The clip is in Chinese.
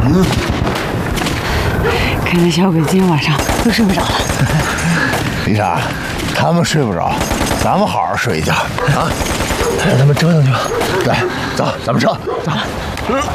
看来小鬼今天晚上都睡不着了。 丽莎，他们睡不着，咱们好好睡一觉啊！让他们折腾去吧。对，走，咱们撤。走。